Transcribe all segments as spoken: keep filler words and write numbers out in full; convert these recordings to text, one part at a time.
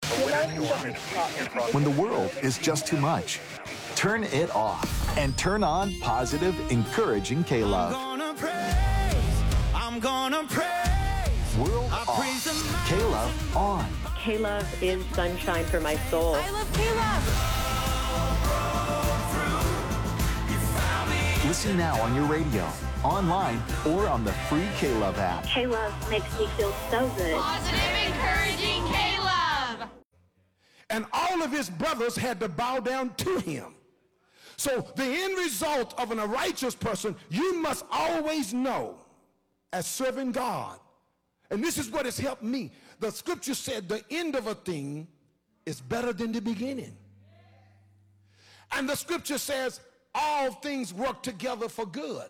When the world is just too much, turn it off and turn on positive, encouraging K-Love. I'm gonna praise, I'm gonna praise. World I off, praise the K-Love on. K-Love is sunshine for my soul. I love K-Love. Listen now on your radio, online, or on the free K-Love app. K-Love makes me feel so good. Positive, encouraging K-Love. And all of his brothers had to bow down to him. So the end result of an, a righteous person, you must always know as serving God. And this is what has helped me. The scripture said the end of a thing is better than the beginning. And the scripture says all things work together for good.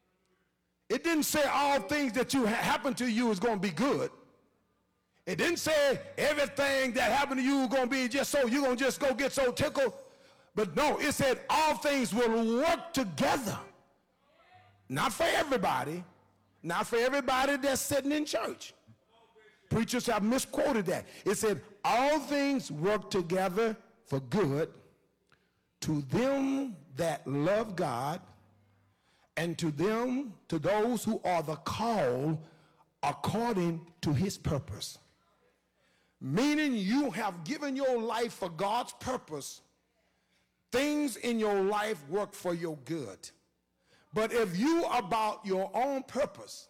It didn't say all things that you ha- happen to you is going to be good. It didn't say everything that happened to you is going to be just so you're going to just go get so tickled. But no, it said all things will work together. Not for everybody. Not for everybody that's sitting in church. Preachers have misquoted that. It said all things work together for good to them that love God and to them, to those who are the called according to his purpose. Meaning you have given your life for God's purpose. Things in your life work for your good. But if you about your own purpose,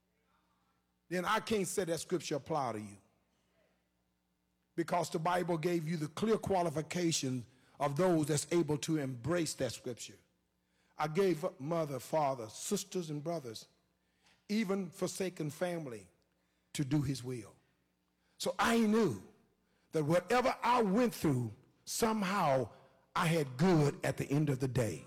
then I can't say that scripture apply to you. Because the Bible gave you the clear qualification of those that's able to embrace that scripture. I gave up mother, father, sisters, and brothers, even forsaken family, to do his will. So I knew that whatever I went through, somehow I had good at the end of the day.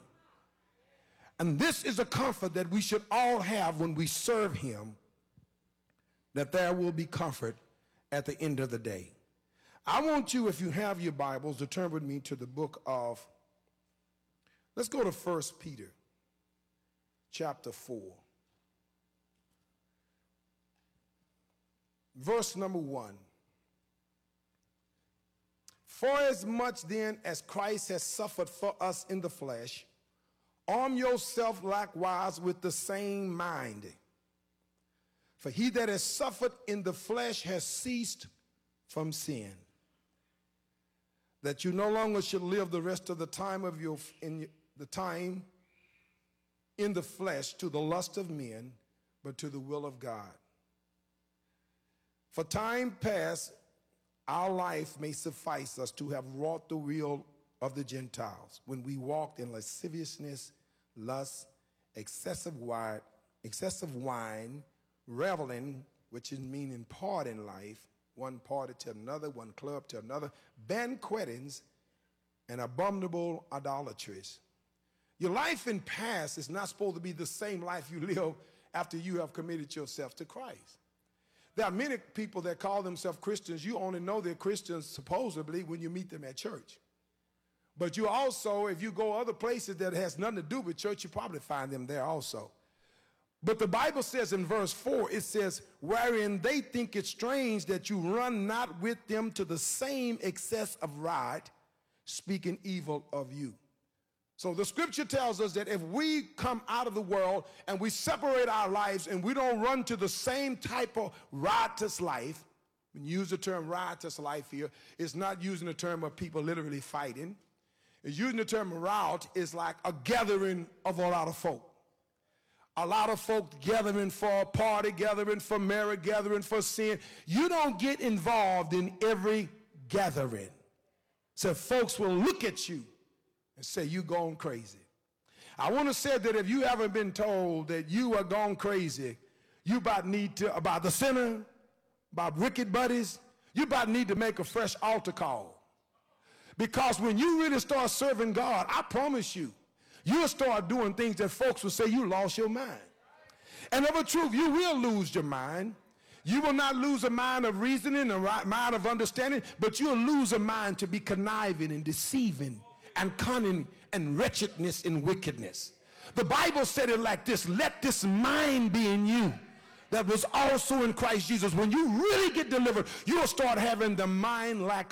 And this is a comfort that we should all have when we serve him, that there will be comfort at the end of the day. I want you, if you have your Bibles, to turn with me to the book of, let's go to First Peter, chapter four. Verse number one. For as much then as Christ has suffered for us in the flesh, arm yourself likewise with the same mind. For he that has suffered in the flesh has ceased from sin, that you no longer should live the rest of the time of your in the time in the flesh to the lust of men, but to the will of God. For time past, our life may suffice us to have wrought the will of the Gentiles, when we walked in lasciviousness, lust, excessive wine, excessive wine, reveling, which is meaning part in life, one party to another, one club to another, banquetings, and abominable idolatries. Your life in past is not supposed to be the same life you live after you have committed yourself to Christ. There are many people that call themselves Christians. You only know they're Christians supposedly when you meet them at church. But you also, if you go other places that has nothing to do with church, you probably find them there also. But the Bible says in verse four, it says, wherein they think it strange that you run not with them to the same excess of riot, speaking evil of you. So the scripture tells us that if we come out of the world and we separate our lives and we don't run to the same type of riotous life, when you use the term riotous life here, it's not using the term of people literally fighting. It's using the term riot is like a gathering of a lot of folk. A lot of folk gathering for a party, gathering for marriage, gathering for sin. You don't get involved in every gathering. So folks will look at you and say, you gone crazy. I want to say that if you haven't been told that you are gone crazy, you about need to, about the sinner, about wicked buddies, you about need to make a fresh altar call. Because when you really start serving God, I promise you, you'll start doing things that folks will say you lost your mind. And of a truth, you will lose your mind. You will not lose a mind of reasoning, a mind of understanding, but you'll lose a mind to be conniving and deceiving and cunning and wretchedness and wickedness. The Bible said it like this: let this mind be in you that was also in Christ Jesus. When you really get delivered, you'll start having the mind like